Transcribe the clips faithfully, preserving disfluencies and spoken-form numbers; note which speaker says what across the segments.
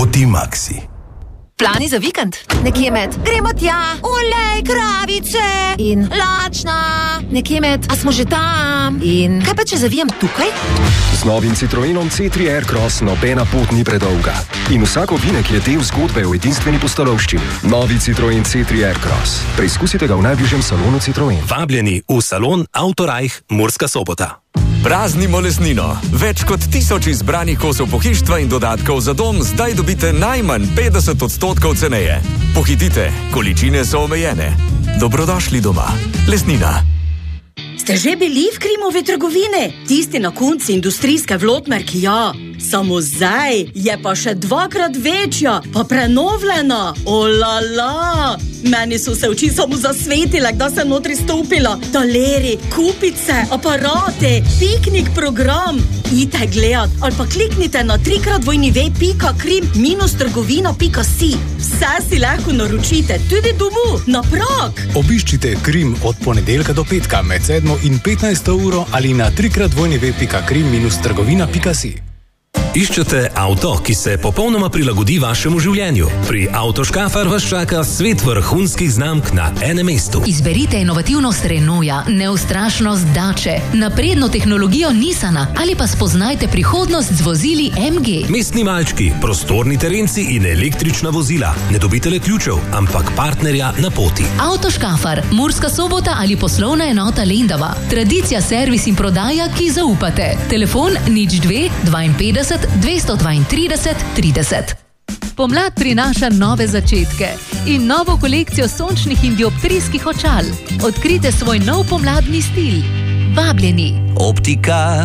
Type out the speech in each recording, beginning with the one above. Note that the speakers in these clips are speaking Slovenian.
Speaker 1: Poti Maxi.
Speaker 2: Plani za vikend? Nekje med gremo tja, olej, kravice in lačna. Nekje med, a smo že tam? In kaj pa če zavijem tukaj?
Speaker 3: Z novim Citroenom C tri Aircross nobena pot ni predolga. In vsak ovinek je del zgodbe o edinstveni pustolovščini. Novi Citroen C tri Aircross. Preizkusite ga v najbližjem salonu Citroen.
Speaker 4: Vabljeni v salon Autorajh Murska Sobota.
Speaker 5: Praznimo lesnino. Več kot tisoč izbranih kosov pohištva in dodatkov za dom zdaj dobite najmanj petdeset odstotkov ceneje. Pohitite, količine so omejene. Dobrodošli doma. Lesnina.
Speaker 6: Ste že bili v Krimovi trgovine? Tisti na konci industrijske Vlotmerki, ja. Samo zdaj je pa še dvakrat večja, pa prenovljena. Olala! Meni so se oči samo zasvetile, kdaj sem notri stopila. Taleri, kupice, aparate, piknik program. Idite gledat ali pa kliknite na trikrat dvojni ve pika krim minus trgovina pika si. Vse si lahko naročite, tudi domu, na prag.
Speaker 7: Obiščite Krim od ponedeljka do petka med sedmo in petnajsto uro ali na trikrat dvojni ve pika krim minus trgovina pika si.
Speaker 4: Iščete avto, ki se popolnoma prilagodi vašemu življenju? Pri Avtoškafar vas čaka svet vrhunskih znamk na enem mestu.
Speaker 8: Izberite inovativnost Renaulta, neustrašnost Dače, napredno tehnologijo Nissana ali pa spoznajte prihodnost z vozili em ge.
Speaker 4: Mestni malčki, prostorni terenci in električna vozila. Ne dobite le ključev, ampak partnerja na poti.
Speaker 8: Avtoškafar, Murska Sobota ali poslovna enota Lendava. Tradicija, servis in prodaja, ki zaupate. Telefon nič dve dvainpetdeset dvesto dvaintrideset trideset. Pomlad prinaša nove začetke in novo kolekcijo sončnih in dioptrijskih očal. Odkrite svoj nov pomladni stil. Vabljeni.
Speaker 9: Optika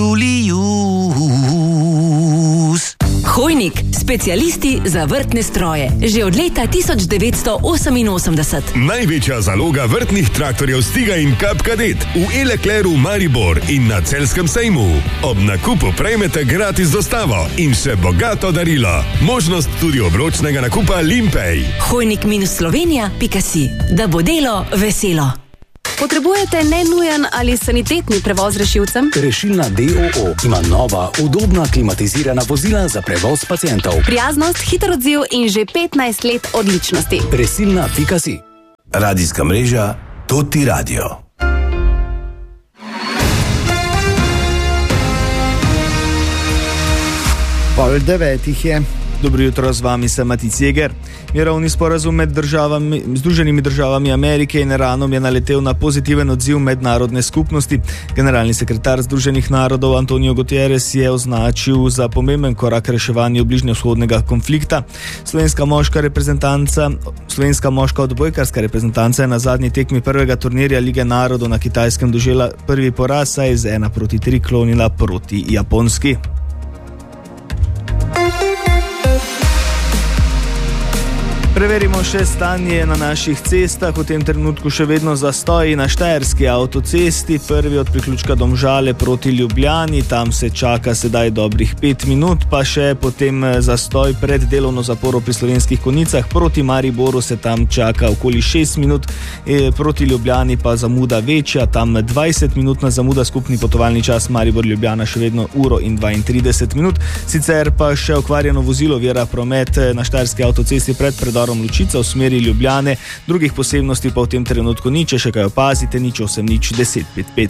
Speaker 9: Julius.
Speaker 10: Hojnik, specialisti za vrtne stroje. Že od leta tisoč devetsto oseminosemdeset.
Speaker 11: Največja zaloga vrtnih traktorjev Stiga in Kap Kadet v E-Leclercu Maribor in na Celjskem sejmu. Ob nakupu prejmete gratis dostavo in še bogato darilo. Možnost tudi obročnega nakupa Limpej.
Speaker 10: Hojnik minus Slovenija pika si. Da bo delo veselo.
Speaker 12: Potrebujete nenujen ali sanitetni prevoz rešilcem?
Speaker 7: Rešilna D O O ima nova, udobna, klimatizirana vozila za prevoz pacientov.
Speaker 12: Prijaznost, hiter odziv in že petnajst let odličnosti.
Speaker 7: Resilna pika si.
Speaker 1: Radijska mreža Toti Radio.
Speaker 13: Pol devetih je. Dobro jutro, z vami sem Matic Jeger. Mirovni sporazum med državami, Združenimi državami Amerike in Iranom je naletel na pozitiven odziv mednarodne skupnosti. Generalni sekretar Združenih narodov Antonio Guterres je označil za pomemben korak reševanju bližnjevzhodnega konflikta. Slovenska moška reprezentanca, slovenska moška odbojkarska reprezentanca je na zadnji tekmi prvega turnirja Lige narodov na Kitajskem dožela prvi poraz, saj je z ena proti tri klonila proti Japonski. Preverimo še stanje na naših cestah. V tem trenutku še vedno zastoji na Štajerski avtocesti, prvi od priključka Domžale proti Ljubljani, tam se čaka sedaj dobrih pet minut, pa še potem zastoj pred delovno zaporo pri Slovenskih Konjicah, proti Mariboru se tam čaka okoli šest minut, e, proti Ljubljani pa zamuda večja, tam dvajset minutna zamuda, skupni potovalni čas Maribor-Ljubljana še vedno uro in dvaintrideset minut. Sicer pa še okvarjeno vozilo ovira promet na Štajerski avtocesti pred predorom Lučica v smeri Ljubljane, drugih posebnosti pa v tem trenutku ni, če še kaj opazite, nič osem nič deset pet pet.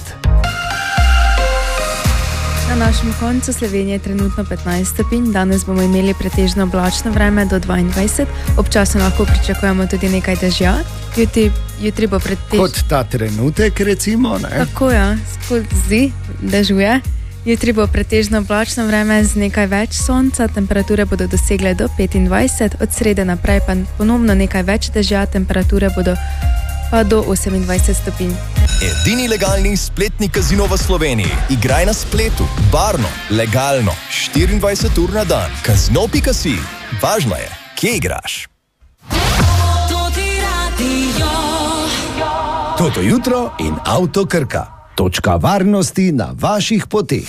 Speaker 14: Na našem koncu Slovenije je trenutno petnajst stopinj, danes bomo imeli pretežno oblačno vreme do dvaindvajset, občasno lahko pričakujemo tudi nekaj dežja, jutri, jutri bo pretežno...
Speaker 13: Kot ta trenutek recimo, ne?
Speaker 14: Tako ja, skozi dežuje. Jutri bo pretežno oblačno vreme z nekaj več sonca, temperature bodo dosegle do petindvajset, od srede naprej pa ponovno nekaj več dežja, temperature bodo pa do osemindvajset stopinj.
Speaker 15: Edini legalni spletni kazino v Sloveniji. Igraj na spletu, varno, legalno, štiriindvajset ur na dan. Kazino pika si. Važno je, kje igraš.
Speaker 1: Toto jutro in Avto Krka. Točka varnosti na vaših poteh.